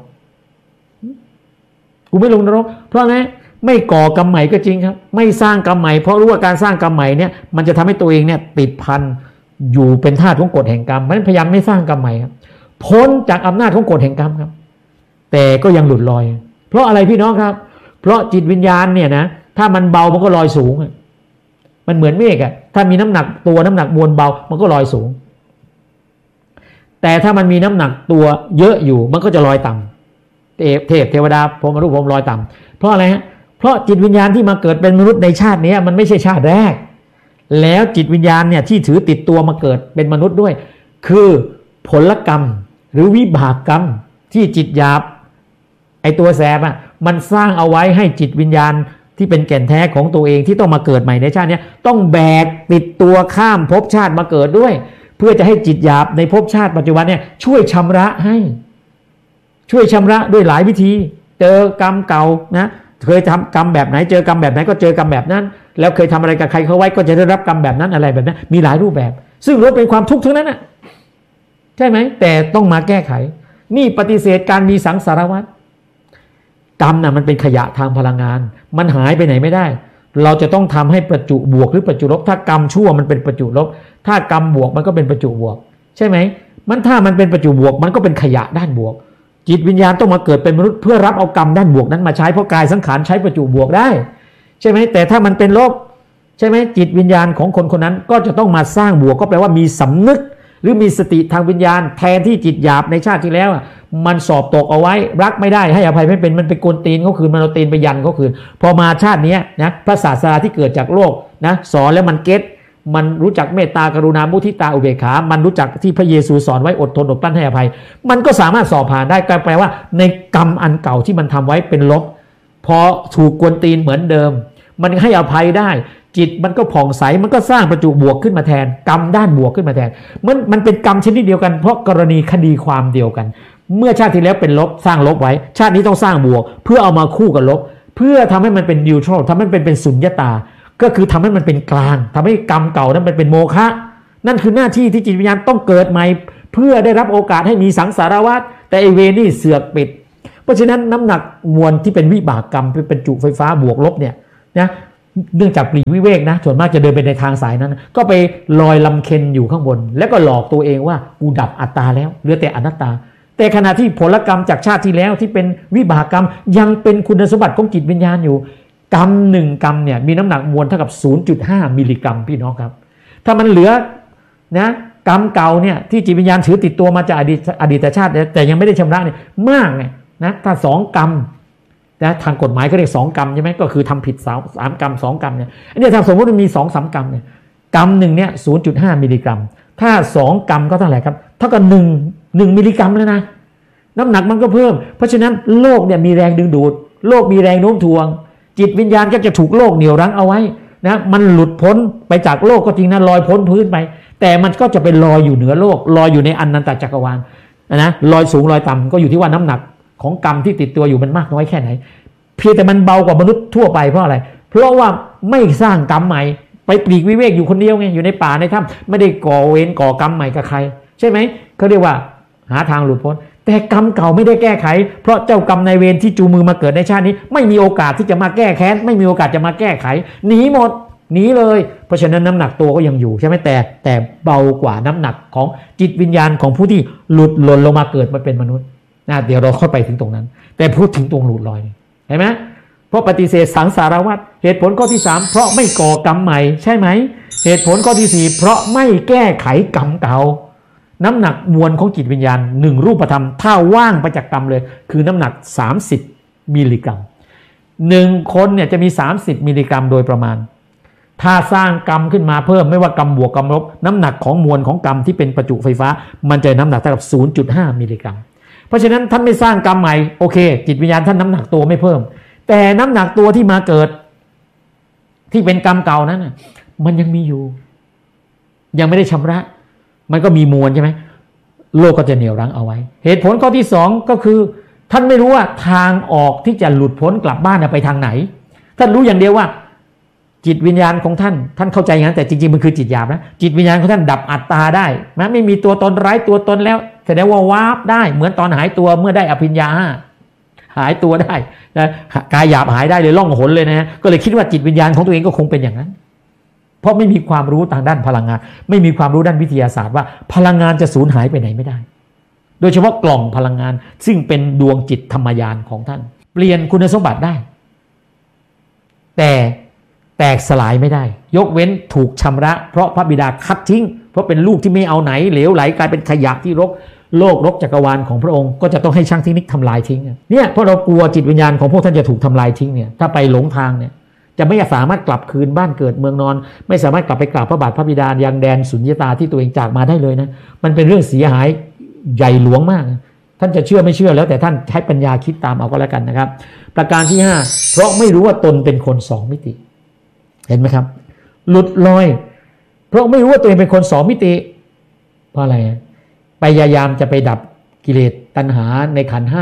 กูไม่ลงนรกเพราะไงไม่ก่อกรรมใหม่ก็จริงครับไม่สร้างกรรมใหม่เพราะรู้ว่าการสร้างกรรมใหม่เนี่ยมันจะทำให้ตัวเองเนี่ยติดพันอยู่เป็นทาสของกฎแห่งกรรมเพราะฉะนั้นพยายามไม่สร้างกรรมใหม่ครับพ้นจากอำนาจของกฎแห่งกรรมครับแต่ก็ยังหลุดลอยเพราะอะไรพี่น้องครับเพราะจิตวิญญาณเนี่ยนะถ้ามันเบามันก็ลอยสูงมันเหมือนเมฆอะถ้ามีน้ำหนักตัวน้ำหนักมวลเบามันก็ลอยสูงแต่ถ้ามันมีน้ำหนักตัวเยอะอยู่มันก็จะลอยต่ำเทวดาพรหมรูปพรหมลอยต่ำเพราะอะไรฮะเพราะจิตวิญญาณที่มาเกิดเป็นมนุษย์ในชาตินี้มันไม่ใช่ชาติแรกแล้วจิตวิญญาณเนี่ยที่ถือติดตัวมาเกิดเป็นมนุษย์ด้วยคือผลกรรมหรือวิบากกรรมที่จิตหยาบไอตัวแสบอะมันสร้างเอาไว้ให้จิตวิญญาณที่เป็นแก่นแท้ของตัวเองที่ต้องมาเกิดใหม่ในชาตินี้ต้องแบกติดตัวข้ามภพชาติมาเกิดด้วยเพื่อจะให้จิตหยาบในภพชาติปัจจุบันเนี่ยช่วยชำระให้ช่วยชำระด้วยหลายวิธีเจอกรรมเก่านะเคยทำกรรมแบบไหนเจอกรรมแบบไหนก็เจอกรรมแบบนั้นแล้วเคยทำอะไรกับใครเขาไว้ก็จะได้รับกรรมแบบนั้นอะไรแบบนั้นมีหลายรูปแบบซึ่งล้วนเป็นความทุกข์ทั้งนั้นน่ะใช่ไหมแต่ต้องมาแก้ไขนี่ปฏิเสธการมีสังสารวัฏกรรมน่ะมันเป็นขยะทางพลังงานมันหายไปไหนไม่ได้เราจะต้องทำให้ประจุบวกหรือประจุลบถ้ากรรมชั่วมันเป็นประจุลบถ้ากรรมบวกมันก็เป็นประจุบวกใช่ไหมมันถ้ามันเป็นประจุบวกมันก็เป็นขยะด้านบวกจิตวิญญาณต้องมาเกิดเป็นมนุษย์เพื่อรับเอากรรมด้านบวกนั้นมาใช้เพราะกายสังขารใช้ประจุบวกได้ใช่ไหมแต่ถ้ามันเป็นลบใช่ไหมจิตวิญญาณของคนคนนั้นก็จะต้องมาสร้างบวกก็แปลว่ามีสำนึกหรือมีสติทางวิญญาณแทนที่จิตหยาบในชาติที่แล้วมันสอบตกเอาไว้รักไม่ได้ให้อภัยไม่เป็นมันไปกวนตีนเขาคืนมันเอาตีนไปยันเขาคืนพอมาชาตินี้นะพระศาสดาที่เกิดจากโลกนะสอนแล้วมันเก็ตมันรู้จักเมตตากรุณามุทิตาอุเบกขามันรู้จักที่พระเยซูสอนไว้อดทนอดกลั้นให้อภัยมันก็สามารถสอบผ่านได้ก็แปลว่าในกรรมอันเก่าที่มันทำไว้เป็นลบพอถูกกวนตีนเหมือนเดิมมันให้อภัยได้จิตมันก็ผ่องใสมันก็สร้างประจุบวกขึ้นมาแทนกรรมด้านบวกขึ้นมาแทนมันเป็นกรรมชนิดเดียวกันเพราะกรณีคดีความเดียวกันเมื่อชาติที่แล้วเป็นลบสร้างลบไว้ชาตินี้ต้องสร้างบวกเพื่อเอามาคู่กับลบเพื่อทำให้มันเป็นนิวทรัลทำให้มันเป็นสุญญตาก็คือทำให้มันเป็นกลางทำให้กรรมเก่านั้นมันเป็นโมฆะนั่นคือหน้าที่ที่จิตวิญญาณต้องเกิดใหม่เพื่อได้รับโอกาสให้มีสังสารวัฏแต่ไอเวนี่เสือกปิดเพราะฉะนั้นน้ำหนักมวลที่เป็นวิบากกรรมเป็นจุไฟฟ้าบวกลบเนี่ยนะเนื่องจากปลีกวิเวกนะส่วนมากจะเดินไปในทางสายนั้นก็ไปลอยลำเค็ญอยู่ข้างบนแล้วก็หลอกตัวเองว่ากูดับอัตตาแล้วเหลือแต่อนัตตาแต่ขณะที่ผลกรรมจากชาติที่แล้วที่เป็นวิบากกรรมยังเป็นคุณสมบัติของจิตวิญญาณอยู่กรรม1กรรมเนี่ยมีน้ำหนักมวลเท่ากับ 0.5 มิลลิกรัมพี่น้องครับถ้ามันเหลือนะกรรมเก่าเนี่ยที่จิตวิญญาณถือติดตัวมาจากอดีตชาติแต่ยังไม่ได้ชำระเนี่ยมากเนี่ยนะถ้า2กรรมนะทางกฎหมายก็เรียก2กรรมใช่ไหมก็คือทำผิด3กรรม2กรรมเนี่ยอันนี้ถ้าสมมติมันมี2-3 กรรมเนี่ยกรรมหนึ่งเนี่ย 0.5 มิลลิกรัมถ้า2กรรมก็เท่าไหร่ครับเท่ากับ1มิลลิกรัมแล้วนะน้ำหนักมันก็เพิ่มเพราะฉะนั้นโลกเนี่ยมีแรงดึงดูดโลกมีแรงโน้มถ่วงจิตวิญญาณก็จะถูกโลกเหนี่ยวรั้งเอาไว้นะมันหลุดพ้นไปจากโลกก็จริงนะลอยพ้นพื้นไปแต่มันก็จะไปลอยอยู่เหนือโลกลอยอยู่ในอนันตจักรวาลนะลอยสูงลอยต่ำก็อยู่ที่ว่าน้ำหนักของกรรมที่ติดตัวอยู่มันมากน้อยแค่ไหนเพียงแต่มันเบากว่ามนุษย์ทั่วไปเพราะอะไรเพราะว่าไม่สร้างกรรมใหม่ไปปลีกวิเวกอยู่คนเดียวไงอยู่ในป่าในถ้ำไม่ได้ก่อเวรก่อกรรมใหม่กับใครใช่ไหมเขาเรียกว่าหาทางหลุดพ้นแต่กรรมเก่าไม่ได้แก้ไขเพราะเจ้ากรรมนายเวรที่จูงมือมาเกิดในชาตินี้ไม่มีโอกาสที่จะมาแก้แค้นไม่มีโอกาสจะมาแก้ไขหนีหมดหนีเลยเพราะฉะนั้นน้ำหนักตัวก็ยังอยู่ใช่ไหมแต่เบากว่าน้ำหนักของจิตวิญญาณของผู้ที่หลุดหล่นลงมาเกิดมาเป็นมนุษย์นะเดี๋ยวเราค่อยไปถึงตรงนั้นแต่พูดถึงตรงหลุดลอยเห็นไหมเพราะปฏิเสธสังสารวัฏเหตุผลข้อที่3เพราะไม่ก่อกรรมใหม่ใช่ไหมเหตุผลข้อที่4เพราะไม่แก้ไขกรรมเก่าน้ำหนักมวลของจิตวิญญาณ1รูปธรรมถ้าว่างไปจากกรรมเลยคือน้ำหนัก30มิลลิกรัม1คนเนี่ยจะมี30มิลลิกรัมโดยประมาณถ้าสร้างกรรมขึ้นมาเพิ่มไม่ว่ากรรมบวกกรรมลบน้ำหนักของมวลของกรรมที่เป็นประจุไฟฟ้ามันจะน้ำหนักเท่ากับ 0.5 มิลลิกรัมเพราะฉะนั้นท่านไม่สร้างกรรมใหม่โอเคจิตวิญญาณท่านน้ำหนักตัวไม่เพิ่มแต่น้ำหนักตัวที่มาเกิดที่เป็นกรรมเก่านั้นน่ะมันยังมีอยู่ยังไม่ได้ชำระมันก็มีมวลใช่ไหมโลกก็จะเหนี่ยวรั้งเอาไว้เหตุผลข้อที่2ก็คือท่านไม่รู้ว่าทางออกที่จะหลุดพ้นกลับบ้านไปทางไหนท่านรู้อย่างเดียวว่าจิตวิญญาณของท่านเข้าใจอย่างนั้นแต่จริงๆมันคือจิตหยาบนะจิตวิญญาณของท่านดับอัตตาได้นะไม่มีตัวตนไร้ตัวตนแล้วแสดงว่าวาร์ปได้เหมือนตอนหายตัวเมื่อได้อภิญญาหายตัวได้นะกายหยาบหายได้เลยล่องหนเลยนะก็เลยคิดว่าจิตวิญญาณของตัวเองก็คงเป็นอย่างนั้นเพราะไม่มีความรู้ทางด้านพลังงานไม่มีความรู้ด้านวิทยาศาสตร์ว่าพลังงานจะสูญหายไปไหนไม่ได้โดยเฉพาะกล่องพลังงานซึ่งเป็นดวงจิตธรรมญาณของท่านเปลี่ยนคุณสมบัติได้แต่แตกสลายไม่ได้ยกเว้นถูกชำระเพราะพระบิดาคัดทิ้งเพราะเป็นลูกที่ไม่เอาไหนเหลวไหลกลายเป็นขยะที่รกโลกรกจักรวาลของพระองค์ก็จะต้องให้ช่างเทคนิคทำลายทิ้งเนี่ยเพราะเรากลัวจิตวิญญาณของพวกท่านจะถูกทำลายทิ้งเนี่ยถ้าไปหลงทางเนี่ยจะไม่สามารถกลับคืนบ้านเกิดเมืองนอนไม่สามารถกลับไปกราบพระบาทพระบิดายังแดนสุญญตาที่ตัวเองจากมาได้เลยนะมันเป็นเรื่องเสียหายใหญ่หลวงมากท่านจะเชื่อไม่เชื่อแล้วแต่ท่านใช้ปัญญาคิดตามเอาก็แล้วกันนะครับประการที่5เพราะไม่รู้ว่าตนเป็นคน2มิติเห็นไหมครับหลุดลอยเพราะไม่รู้ว่าตัวเองเป็นคน2มิติเพราะอะไรพยายามจะไปดับกิเลสตัณหาในขันธ์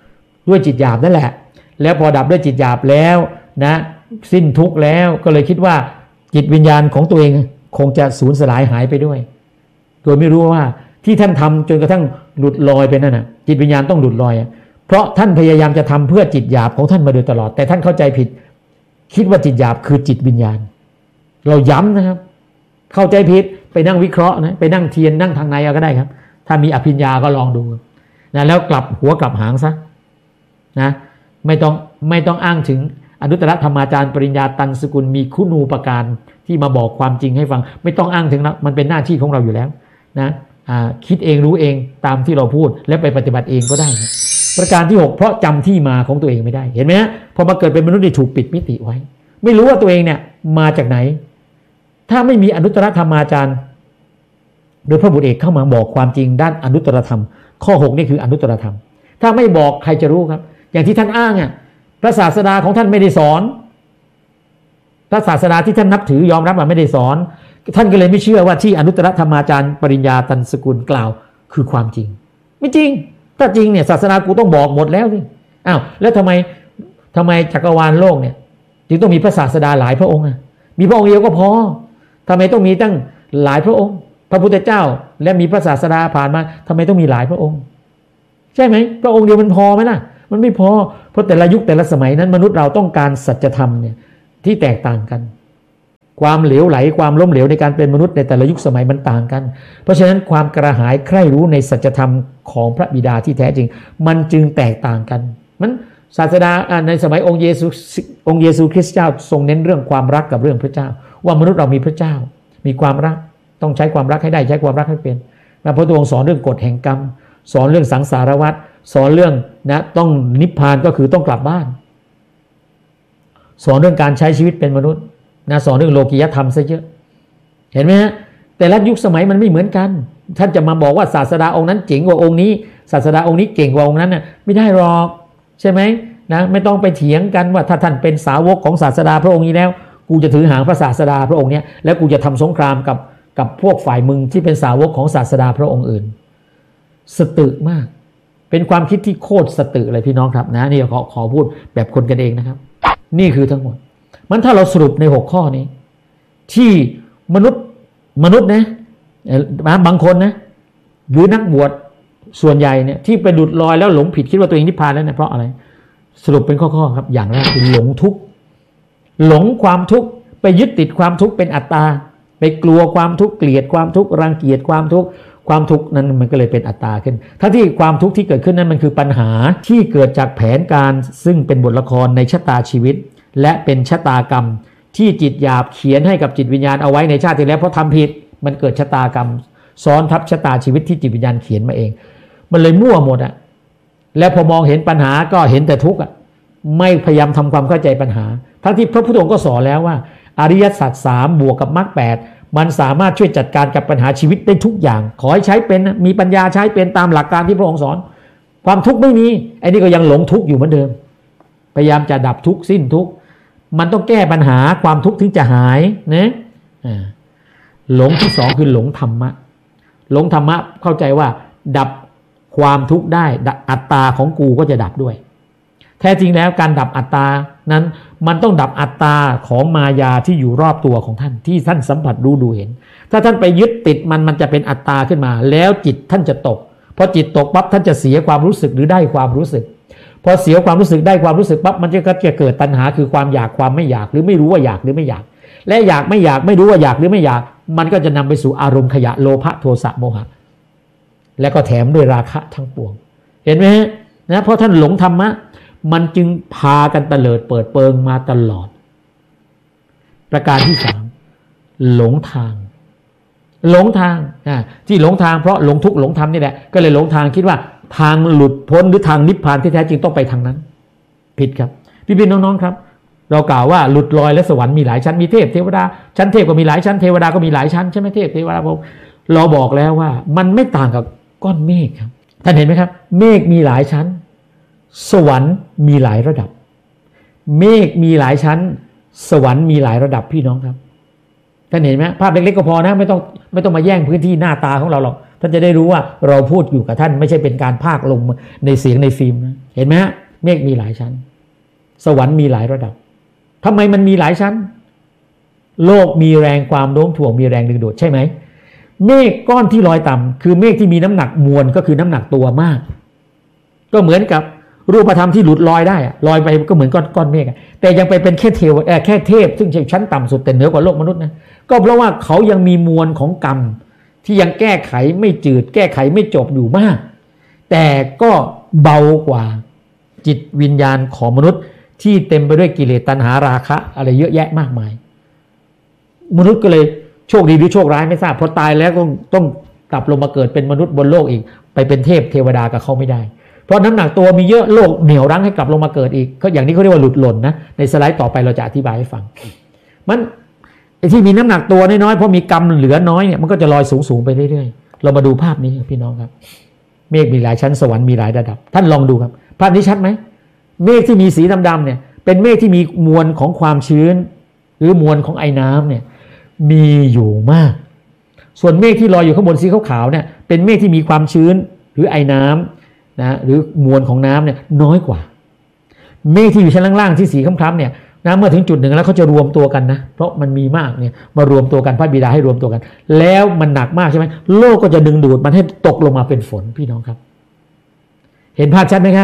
5ด้วยจิตหยาบนั่นแหละแล้วพอดับด้วยจิตหยาบแล้วนะสิ้นทุกข์แล้วก็เลยคิดว่าจิตวิญญาณของตัวเองคงจะสูญสลายหายไปด้วยโดยไม่รู้ว่าที่ท่านทำจนกระทั่งหลุดลอยไปนั่นน่ะจิตวิญญาณต้องหลุดลอยเพราะท่านพยายามจะทำเพื่อจิตหยาบของท่านมาโดยตลอดแต่ท่านเข้าใจผิดคิดว่าจิตหยาบคือจิตวิญญาณเราย้ำนะครับเข้าใจผิดไปนั่งวิเคราะห์นะไปนั่งเทียนนั่งทางในเอาก็ได้ครับถ้ามีอภิญญาก็ลองดูนะแล้วกลับหัวกลับหางซะนะไม่ต้องอ้างถึงอนุตตรธรรมาจารย์ปริญญาตันสกุลมีคุณูปการที่มาบอกความจริงให้ฟังไม่ต้องอ้างถึงนะมันเป็นหน้าที่ของเราอยู่แล้วนะคิดเองรู้เองตามที่เราพูดและไปปฏิบัติเองก็ได้นะประการที่6เพราะจำที่มาของตัวเองไม่ได้เห็นไหมฮะพอมาเกิดเป็นมนุษย์ได้ถูกปิดมิติไว้ไม่รู้ว่าตัวเองเนี่ยมาจากไหนถ้าไม่มีอนุตตรธรรมาจารย์โดยพระบุตรเอกเข้ามาบอกความจริงด้านอนุตตรธรรมข้อ6นี่คืออนุตตรธรรมถ้าไม่บอกใครจะรู้ครับอย่างที่ท่านอ้างพระศาสดาของท่านไม่ได้สอนพระศาสดาที่ท่านนับถือยอมรับว่าไม่ได้สอนท่านก็เลยไม่เชื่อว่าที่อนุตตรธรรมาจารย์ปริญญาตันสกุลกล่าวคือความจริงไม่จริงถ้าจริงเนี่ยศาสนากูต้องบอกหมดแล้วสิอ้าวแล้วทำไมจักรวาลโลกเนี่ยจึงต้องมีพระศาสดาหลายพระองค์มีพระองค์เดียวก็พอทำไมต้องมีตั้งหลายพระองค์พระพุทธเจ้าและมีพระศาสดาผ่านมาทำไมต้องมีหลายพระองค์ใช่ไหมพระองค์เดียวมันพอไหมล่ะมันไม่พอเพราะแต่ละยุคแต่ละสมัยนั้นมนุษย์เราต้องการสัจธรรมเนี่ยที่แตกต่างกันความเหลวไหลความล้มเหลวในการเป็นมนุษย์ในแต่ละยุคสมัยมันต่างกันเพราะฉะนั้นความกระหายใคร่รู้ในสัจธรรมของพระบิดาที่แท้จริงมันจึงแตกต่างกันมันศาสดาในสมัยองค์เยซูคริสต์เจ้าทรงเน้นเรื่องความรักกับเรื่องพระเจ้าว่ามนุษย์เรามีพระเจ้ามีความรักต้องใช้ความรักให้ได้ใช้ความรักให้เป็นพระพุทธองค์สอนเรื่องกฎแห่งกรรมสอนเรื่องสังสารวัฏสอนเรื่องนะต้องนิพพานก็คือต้องกลับบ้านสอนเรื่องการใช้ชีวิตเป็นมนุษย์นะสอนเรื่องโลกียธรรมซะเยอะเห็นไหมฮะแต่ละยุคสมัยมันไม่เหมือนกันท่านจะมาบอกว่าศาสดาองค์นั้นเจ๋งกว่าองค์นี้ศาสดาองค์นี้เก่งกว่าองค์นั้นน่ะไม่ได้หรอกใช่ไหมนะไม่ต้องไปเถียงกันว่าถ้าท่านเป็นสาวกของศาสดาพระองค์นี้แล้วกูจะถือหางพระศาสดาพระองค์นี้แล้วกูจะทำสงครามกับพวกฝ่ายมึงที่เป็นสาวกของศาสดาพระองค์อื่นสตึกมากเป็นความคิดที่โคตรสตึกเลยพี่น้องครับนะนี่ขอพูดแบบคนกันเองนะครับนี่คือทั้งหมดมันถ้าเราสรุปใน6ข้อนี้ที่มนุษย์นะบางคนนะหรือนักบวชส่วนใหญ่เนี่ยที่ไปหลุดลอยแล้วหลงผิดคิดว่าตัวเองนิพพานแล้วเนี่ยเพราะอะไรสรุปเป็นข้อๆครับอย่างแรกคือหลงทุกข์หลงความทุกข์ไปยึดติดความทุกข์เป็นอัตตาไปกลัวความทุกข์เกลียดความทุกข์รังเกียจความทุกข์นั้นมันก็เลยเป็นอัตตาขึ้นทั้งที่ความทุกข์ที่เกิดขึ้นนั้นมันคือปัญหาที่เกิดจากแผนการซึ่งเป็นบทละครในชะตาชีวิตและเป็นชะตากรรมที่จิตหยาบเขียนให้กับจิตวิญญาณเอาไว้ในชาติที่แล้วเพราะทำผิดมันเกิดชะตากรรมซ้อนทับชะตาชีวิตที่จิตวิญญาณเขียนมาเองมันเลยมั่วหมดอ่ะแล้วพอมองเห็นปัญหาก็เห็นแต่ทุกข์อ่ะไม่พยายามทำความเข้าใจปัญหาทั้งที่พระพุทธองค์ก็สอนแล้วว่าอริยสัจ3บวกกับมรรค8มันสามารถช่วยจัดการกับปัญหาชีวิตได้ทุกอย่างขอให้ใช้เป็นมีปัญญาใช้เป็นตามหลักการที่พระองค์สอนความทุกข์ไม่มีไอ้นี่ก็ยังหลงทุกข์อยู่เหมือนเดิมพยายามจะดับทุกข์สิ้นทุกข์มันต้องแก้ปัญหาความทุกข์ถึงจะหายนะหลงที่2คือหลงธรรมะหลงธรรมะเข้าใจว่าดับความทุกข์ได้อัตตาของกูก็จะดับด้วยแท้จริงแล้วการดับอัตตานั้นมันต้องดับอัตตาของมายาที่อยู่รอบตัวของท่านที่ท่านสัมผัสรู้ดูเห็นถ้าท่านไปยึดติดมันจะเป็นอัตตาขึ้นมาแล้วจิตท่านจะตกพอจิตตกปั๊บท่านจะเสียความรู้สึกหรือได้ความรู้สึกพอเสียความรู้สึกได้ความรู้สึกปั๊บมันก็จะเกิดตัณหาคือความอยากความไม่อยากหรือไม่รู้ว่าอยากหรือไม่อยากและอยากไม่อยากไม่รู้ว่าอยากหรือไม่อยากมันก็จะนำไปสู่อารมณ์ขยะโลภะโทสะโมหะและก็แถมด้วยราคะทั้งปวงเห็นไหมฮะนะเพราะท่านหลงธรรมะมันจึงพากันเตลิดเปิดเปิงมาตลอดประการที่3หลงทางที่หลงทางเพราะหลงทุกข์หลงธรรมนี่แหละก็เลยหลงทางคิดว่าทางหลุดพ้นหรือทางนิพพานที่แท้จริงต้องไปทางนั้นผิดครับพี่ๆน้องๆครับเรากล่าวว่าหลุดลอยและสวรรค์มีหลายชั้นมีเทพเทวดาชั้นเทพก็มีหลายชั้นเทวดาก็มีหลายชั้นใช่ไหมเทพเทวดาเราบอกแล้วว่ามันไม่ต่างกับก้อนเมฆครับท่านเห็นไหมครับเมฆมีหลายชั้นสวรรค์มีหลายระดับเมฆมีหลายชั้นสวรรค์มีหลายระดับพี่น้องครับท่านเห็นไหมภาพเล็กๆก็พอนะไม่ต้องมาแย่งพื้นที่หน้าตาของเราหรอกท่านจะได้รู้ว่าเราพูดอยู่กับท่านไม่ใช่เป็นการพากลงในเสียงในฟิล์มนะเห็นไหมฮะเมฆมีหลายชั้นสวรรค์มีหลายระดับทำไมมันมีหลายชั้นโลกมีแรงความโน้มถ่วงมีแรงดึงดูดใช่ไหมเมฆก้อนที่ลอยต่ำคือเมฆที่มีน้ำหนักมวลก็คือน้ำหนักตัวมากก็เหมือนกับรูปธรรมที่หลุดลอยได้ลอยไปก็เหมือนก้อนเมฆแต่ยังไปเป็นแค่เทพซึ่งชั้นต่ำสุดแต่เหนือกว่าโลกมนุษย์นะก็เพราะว่าเขายังมีมวลของกรรมที่ยังแก้ไขไม่จืดแก้ไขไม่จบอยู่มากแต่ก็เบากว่าจิตวิญญาณของมนุษย์ที่เต็มไปด้วยกิเลสตัณหาราคะอะไรเยอะแยะมากมายมนุษย์ก็เลยโชคดีหรือโชคร้ายไม่ทราบพอตายแล้วต้องกลับลงมาเกิดเป็นมนุษย์บนโลกอีกไปเป็นเทพเทวดากับเขาไม่ได้เพราะน้ำหนักตัวมีเยอะโลกเหนี่ยวรั้งให้กลับลงมาเกิดอีกก็อย่างนี้เขาเรียกว่าหลุดหล่นนะในสไลด์ต่อไปเราจะอธิบายให้ฟังมันไอ้ที่มีน้ำหนักตัวน้อยๆเพราะมีกรรมเหลือน้อยเนี่ยมันก็จะลอยสูงไปเรื่อยๆเรามาดูภาพนี้พี่น้องครับเมฆมีหลายชั้นสวรรค์มีหลายระดับท่านลองดูครับภาพนี้ชัดไหมเมฆที่มีสีดำๆเนี่ยเป็นเมฆที่มีมวลของความชื้นหรือมวลของไอ้น้ำเนี่ยมีอยู่มากส่วนเมฆที่ลอยอยู่ข้างบนสีขาวๆเนี่ยเป็นเมฆที่มีความชื้นหรือไอ้น้ำนะหรือมวลของน้ำเนี่ยน้อยกว่าเมฆที่อยู่ชั้นล่างๆที่สีคล้ำๆเนี่ยนะเมื่อถึงจุดหนึ่งแล้วเขาจะรวมตัวกันนะเพราะมันมีมากเนี่ยมารวมตัวกันพระบิดาให้รวมตัวกันแล้วมันหนักมากใช่ไหมโลกก็จะดึงดูดมันให้ตกลงมาเป็นฝนพี่น้องครับเห็นภาพชัดไหมครับ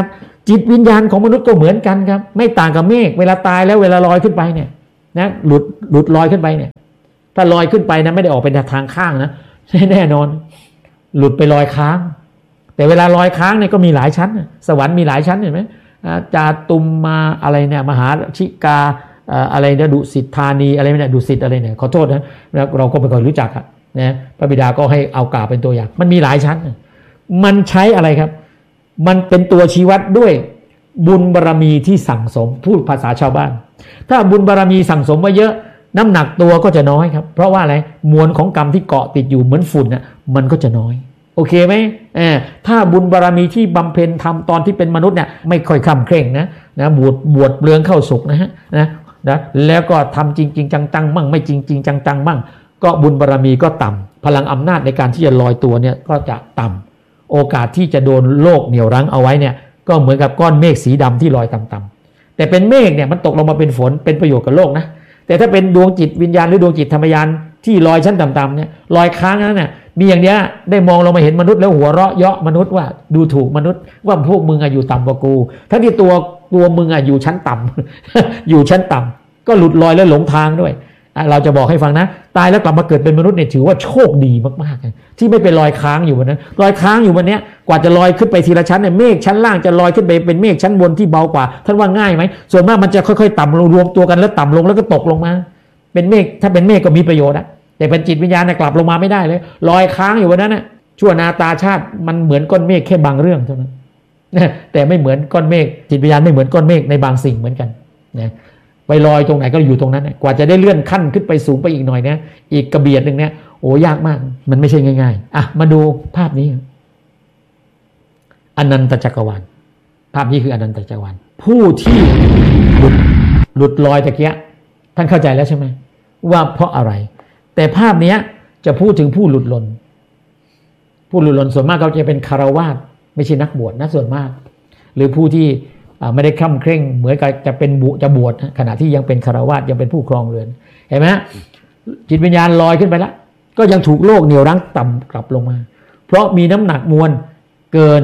จิตวิญญาณของมนุษย์ก็เหมือนกันครับไม่ต่างกับเมฆเวลาตายแล้วเวลาลอยขึ้นไปเนี่ยนะหลุดลอยขึ้นไปเนี่ยถ้าลอยขึ้นไปนะไม่ได้ออกเป็นทางข้างนะแน่นอนหลุดไปลอยค้างแต่เวลาลอยค้างเนี่ยก็มีหลายชั้นสวรรค์มีหลายชั้นเห็นไหมจาตุมมาอะไรเนี่ยมหาชิกาอะไรเนี่ยดุสิตธานีอะไรเนี่ยดุสิตอะไรเนี่ยขอโทษนะเราก็ไม่ค่อยรู้จักนะพระบิดาก็ให้เอากล่าวเป็นตัวอย่างมันมีหลายชั้นมันใช้อะไรครับมันเป็นตัวชี้วัดด้วยบุญบารมีที่สั่งสมพูดภาษาชาวบ้านถ้าบุญบารมีสั่งสมมาเยอะน้ำหนักตัวก็จะน้อยครับเพราะว่าอะไรมวลของกรรมที่เกาะติดอยู่เหมือนฝุ่นน่ะมันก็จะน้อยโอเคไหมถ้าบุญบารมีที่บำเพ็ญทำตอนที่เป็นมนุษย์เนี่ยไม่ค่อยคำเคร่งนะบวชเปลืองเข้าสุกนะแล้วก็ทำจริงจังมั่งไม่จริงจังมั่งก็บุญบารมีก็ต่ำพลังอำนาจในการที่จะลอยตัวเนี่ยก็จะต่ำโอกาสที่จะโดนโลกเหนี่ยวรั้งเอาไว้เนี่ยก็เหมือนกับก้อนเมฆสีดำที่ลอยต่ำๆแต่เป็นเมฆเนี่ยมันตกลงมาเป็นฝนเป็นประโยชน์กับโลกนะแต่ถ้าเป็นดวงจิตวิญญาณหรือดวงจิตธรรมยานที่ลอยชั้นต่ำๆเนี่ยลอยค้างนั้นเนี่ยมีอย่างเนี้ยได้มองลงมาเห็นมนุษย์แล้วหัวเราะเยาะมนุษย์ว่าดูถูกมนุษย์ว่าพวกมึงอยู่ต่ำกว่ากูทั้งที่ตัวมึงอยู่ชั้นต่ำ อยู่ชั้นต่ำก็หลุดลอยแล้วหลงทางด้วยเราจะบอกให้ฟังนะตายแล้วกลับมาเกิดเป็นมนุษย์เนี่ยถือว่าโชคดีมากๆที่ไม่ไปลอยค้างอยู่บนนั้นลอยค้างอยู่บนนี้กว่าจะลอยขึ้นไปทีละชั้นเนี่ยเมฆชั้นล่างจะลอยขึ้นไปเป็นเมฆชั้นบนที่เบากว่าท่านว่าง่ายไหมส่วนมากมันจะค่อยๆต่ำลงรวมตัวกันแล้วต่ำลงแล้วก็ตกลงมาเป็นเมฆถ้าเป็นเมฆก็มีประโยชน์แต่เป็นจิตวิญญาณเนี่ยกลับลงมาไม่ได้เลยลอยค้างอยู่บนนั้นน่ะชั่วนาตาชาติมันเหมือนก้อนเมฆแค่บางเรื่องเท่านั้นแต่ไม่เหมือนก้อนเมฆจิตวิญญาณไม่เหมือนก้อนเมฆในบางสิ่งเหมือนกันนะไปลอยตรงไหนก็อยู่ตรงนั้นกว่าจะได้เลื่อนขั้นขึ้นไปสูงไปอีกหน่อยเนี่ยอีกกระเบียดหนึ่งเนี่ยโอ้ยากมากมันไม่ใช่ง่ายๆมาดูภาพนี้อนันตจักรวาลภาพนี้คืออนันตจักรวาลผู้ที่หลุดลอยตะเกียะท่านเข้าใจแล้วใช่ไหมว่าเพราะอะไรแต่ภาพนี้จะพูดถึงผู้หลุดลนส่วนมากเขาจะเป็นคฤหัสถ์ไม่ใช่นักบวชนะส่วนมากหรือผู้ที่ไม่ได้คร่ำเคร่งเหมือนกับจะบวชขณะที่ยังเป็นคฤหัสถ์ยังเป็นผู้ครองเรือนเห็นไหมจิตวิญญาณลอยขึ้นไปแล้วก็ยังถูกโลกเหนี่ยวรั้งต่ำกลับลงมาเพราะมีน้ำหนักมวลเกิน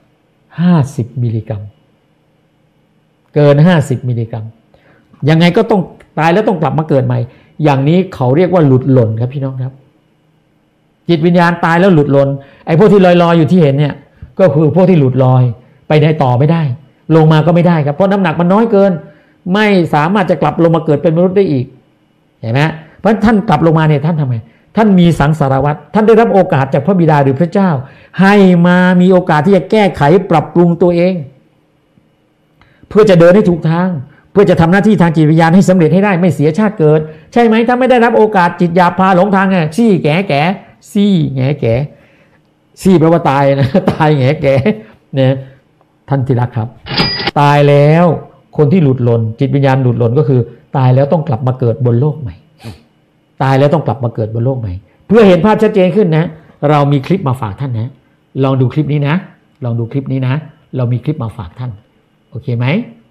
50มิลลิกรัมเกิน50มิลลิกรัมยังไงก็ต้องตายแล้วต้องกลับมาเกิดใหม่อย่างนี้เขาเรียกว่าหลุดหล่นครับพี่น้องครับจิตวิญญาณตายแล้วหลุดหล่นไอ้พวกที่ลอยอยู่ที่เห็นเนี่ยก็คือพวกที่หลุดลอยไปได้ต่อไม่ได้ลงมาก็ไม่ได้ครับเพราะน้ำหนักมันน้อยเกินไม่สามารถจะกลับลงมาเกิดเป็นมนุษย์ได้อีกเห็นไหมเพราะท่านกลับลงมาเนี่ยท่านทำไงท่านมีสังสารวัฏท่านได้รับโอกาสจากพระบิดาหรือพระเจ้าให้มามีโอกาสที่จะแก้ไขปรับปรุงตัวเองเพื่อจะเดินให้ถูกทางเพื่อจะทำหน้าที่ทางจิตวิญญาณให้สำเร็จให้ได้ไม่เสียชาติเกิดใช่ไหมถ้าไม่ได้รับโอกาสจิตหยาบพาหลงทางไงซี่แก่ซี่แง่แก่ซี่แปลว่าตายนะตายแง่แก่เนี่ยท่านที่รักครับตายแล้วคนที่หลุดหล่นจิตวิญญาณหลุดหล่นก็คือตายแล้วต้องกลับมาเกิดบนโลกใหม่ตายแล้วต้องกลับมาเกิดบนโลกใหม่เพื่อเห็นภาพชัดเจนขึ้นนะเรามีคลิปมาฝากท่านนะลองดูคลิปนี้นะเรามีคลิปมาฝากท่านโอเคไหม